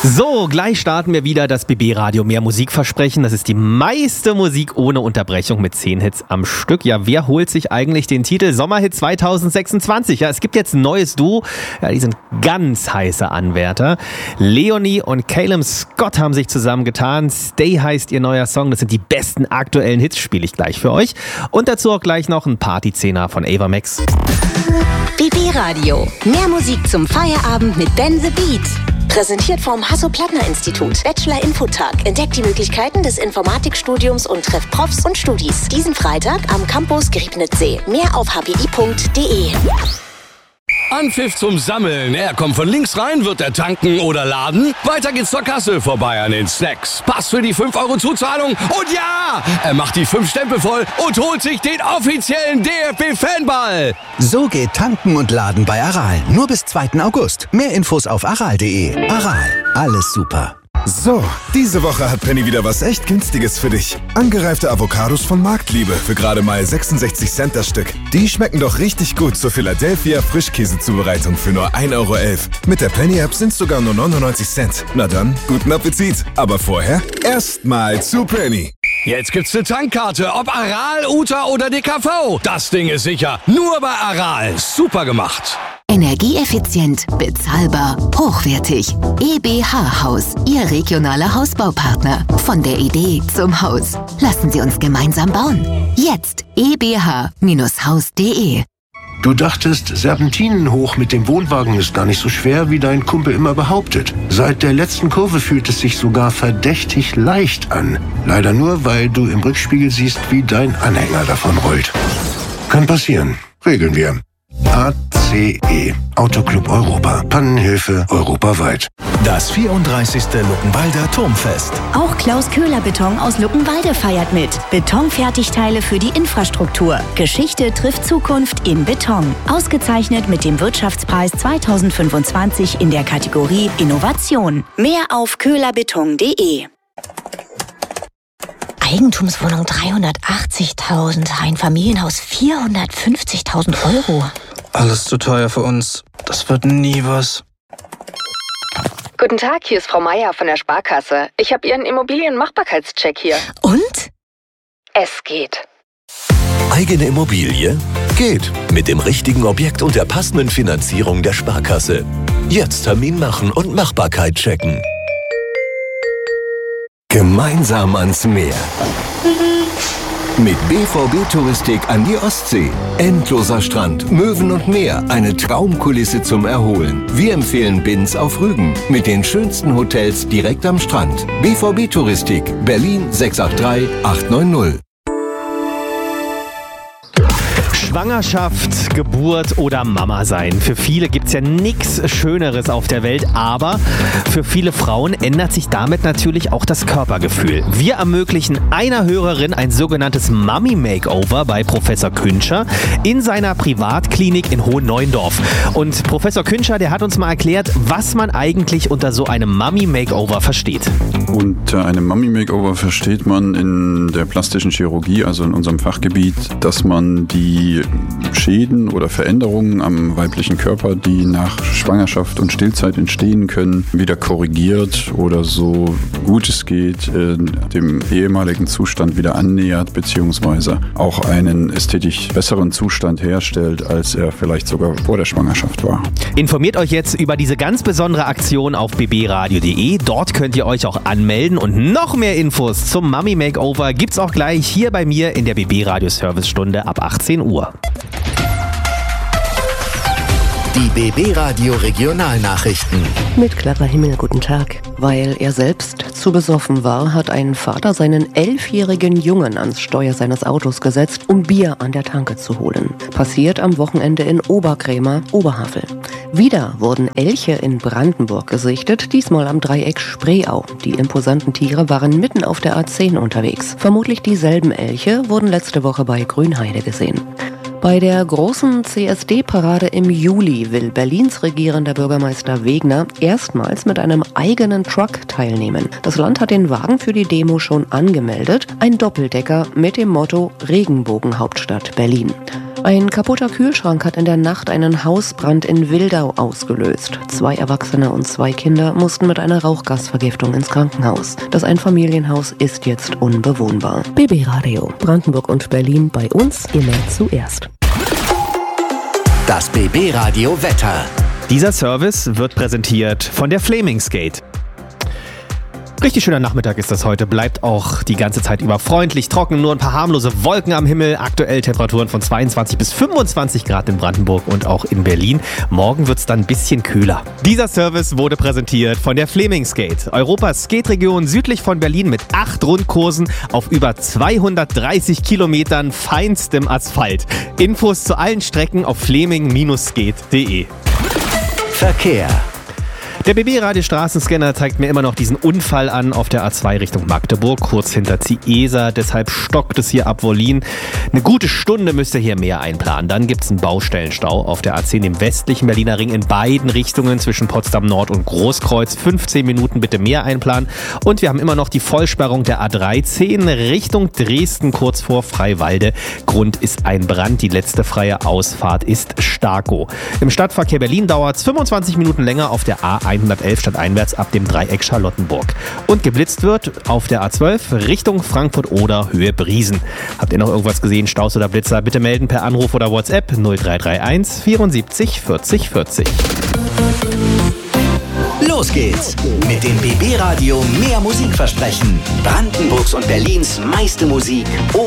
So, gleich starten wir wieder das BB-Radio Mehr Musikversprechen. Das ist die meiste Musik ohne Unterbrechung mit 10 Hits am Stück. Ja, wer holt sich eigentlich den Titel Sommerhit 2026? Ja, es gibt jetzt ein neues Duo. Ja, die sind ganz heiße Anwärter. Leonie und Calum Scott haben sich zusammengetan. Stay heißt ihr neuer Song. Das sind die besten aktuellen Hits, spiele ich gleich für euch. Und dazu auch gleich noch ein Party-Zehner von Ava Max. BB-Radio. Mehr Musik zum Feierabend mit Ben the Beat. Präsentiert vom Hasso-Plattner-Institut. Bachelor-Infotag. Entdeckt die Möglichkeiten des Informatikstudiums und trefft Profs und Studis. Diesen Freitag am Campus Griebnitzsee. Mehr auf hbi.de. Anpfiff zum Sammeln. Er kommt von links rein, wird er tanken oder laden. Weiter geht's zur Kasse, vorbei an den Snacks. Pass für die 5 € Zuzahlung. Und ja, er macht die 5 Stempel voll und holt sich den offiziellen DFB-Fanball. So geht Tanken und Laden bei Aral. Nur bis 2. August. Mehr Infos auf aral.de. Aral, alles super. So, diese Woche hat Penny wieder was echt Günstiges für dich. Angereifte Avocados von Marktliebe für gerade mal 66 Cent das Stück. Die schmecken doch richtig gut zur Philadelphia Frischkäsezubereitung für nur 1,11 €. Mit der Penny-App sind's sogar nur 99 Cent. Na dann, guten Appetit. Aber vorher erstmal zu Penny. Jetzt gibt's eine Tankkarte, ob Aral, Uta oder DKV. Das Ding ist sicher. Nur bei Aral. Super gemacht. Energieeffizient, bezahlbar, hochwertig. EBH Haus, Ihr regionaler Hausbaupartner. Von der Idee zum Haus. Lassen Sie uns gemeinsam bauen. Jetzt ebh-haus.de. Du dachtest, Serpentinen hoch mit dem Wohnwagen ist gar nicht so schwer, wie dein Kumpel immer behauptet. Seit der letzten Kurve fühlt es sich sogar verdächtig leicht an. Leider nur, weil du im Rückspiegel siehst, wie dein Anhänger davon rollt. Kann passieren. Regeln wir. ACE, Autoclub Europa. Pannenhilfe europaweit. Das 34. Luckenwalder Turmfest. Auch Klaus Köhler Beton aus Luckenwalde feiert mit. Betonfertigteile für die Infrastruktur. Geschichte trifft Zukunft in Beton. Ausgezeichnet mit dem Wirtschaftspreis 2025 in der Kategorie Innovation. Mehr auf köhlerbeton.de. Eigentumswohnung 380.000, ein Familienhaus 450.000 €. Alles zu teuer für uns. Das wird nie was. Guten Tag, hier ist Frau Meier von der Sparkasse. Ich habe Ihren Immobilienmachbarkeitscheck hier. Und? Es geht. Eigene Immobilie? Geht. Mit dem richtigen Objekt und der passenden Finanzierung der Sparkasse. Jetzt Termin machen und Machbarkeit checken. Gemeinsam ans Meer. Mit BVB Touristik an die Ostsee. Endloser Strand, Möwen und Meer. Eine Traumkulisse zum Erholen. Wir empfehlen Binz auf Rügen. Mit den schönsten Hotels direkt am Strand. BVB Touristik. Berlin 683 890. Schwangerschaft, Geburt oder Mama sein. Für viele gibt's ja nichts Schöneres auf der Welt, aber für viele Frauen ändert sich damit natürlich auch das Körpergefühl. Wir ermöglichen einer Hörerin ein sogenanntes Mummy-Makeover bei Professor Künscher in seiner Privatklinik in Hohenneuendorf. Und Professor Künscher, der hat uns mal erklärt, was man eigentlich unter so einem Mummy-Makeover versteht. Unter einem Mummy-Makeover versteht man in der plastischen Chirurgie, also in unserem Fachgebiet, dass man die Schäden oder Veränderungen am weiblichen Körper, die nach Schwangerschaft und Stillzeit entstehen können, wieder korrigiert oder so gut es geht dem ehemaligen Zustand wieder annähert, beziehungsweise auch einen ästhetisch besseren Zustand herstellt, als er vielleicht sogar vor der Schwangerschaft war. Informiert euch jetzt über diese ganz besondere Aktion auf bbradio.de. Dort könnt ihr euch auch anmelden und noch mehr Infos zum Mummy Makeover gibt's auch gleich hier bei mir in der BB Radio Servicestunde ab 18 Uhr. Die BB Radio Regionalnachrichten. Mit klarer Himmel, guten Tag. Weil er selbst zu besoffen war, hat ein Vater seinen 11-jährigen Jungen ans Steuer seines Autos gesetzt, um Bier an der Tanke zu holen. Passiert am Wochenende in Oberkrämer, Oberhavel. Wieder wurden Elche in Brandenburg gesichtet, diesmal am Dreieck Spreeau. Die imposanten Tiere waren mitten auf der A10 unterwegs. Vermutlich dieselben Elche wurden letzte Woche bei Grünheide gesehen. Bei der großen CSD-Parade im Juli will Berlins regierender Bürgermeister Wegner erstmals mit einem eigenen Truck teilnehmen. Das Land hat den Wagen für die Demo schon angemeldet. Ein Doppeldecker mit dem Motto Regenbogenhauptstadt Berlin. Ein kaputter Kühlschrank hat in der Nacht einen Hausbrand in Wildau ausgelöst. 2 Erwachsene und 2 Kinder mussten mit einer Rauchgasvergiftung ins Krankenhaus. Das Einfamilienhaus ist jetzt unbewohnbar. BB Radio, Brandenburg und Berlin, bei uns immer zuerst. Das BB Radio Wetter. Dieser Service wird präsentiert von der Flemingsgate. Richtig schöner Nachmittag ist das heute, bleibt auch die ganze Zeit über freundlich, trocken, nur ein paar harmlose Wolken am Himmel, aktuell Temperaturen von 22 bis 25 Grad in Brandenburg und auch in Berlin. Morgen wird es dann ein bisschen kühler. Dieser Service wurde präsentiert von der Flemingsgate, Europas Skateregion südlich von Berlin mit 8 Rundkursen auf über 230 Kilometern feinstem Asphalt. Infos zu allen Strecken auf fleming-skate.de. Verkehr. Der BB-Radio-Straßenscanner zeigt mir immer noch diesen Unfall an auf der A2 Richtung Magdeburg, kurz hinter Ziesa. Deshalb stockt es hier ab Wollin. Eine gute Stunde müsst ihr hier mehr einplanen. Dann gibt es einen Baustellenstau auf der A10 im westlichen Berliner Ring in beiden Richtungen zwischen Potsdam Nord und Großkreuz. 15 Minuten bitte mehr einplanen. Und wir haben immer noch die Vollsperrung der A13 Richtung Dresden kurz vor Freiwalde. Grund ist ein Brand. Die letzte freie Ausfahrt ist Starkow. Im Stadtverkehr Berlin dauert es 25 Minuten länger auf der A111 stadteinwärts ab dem Dreieck Charlottenburg. Und geblitzt wird auf der A12 Richtung Frankfurt oder Höhe Briesen. Habt ihr noch irgendwas gesehen, Staus oder Blitzer? Bitte melden per Anruf oder WhatsApp 0331 74 40 40. Los geht's mit dem BB Radio mehr Musikversprechen. Brandenburgs und Berlins meiste Musik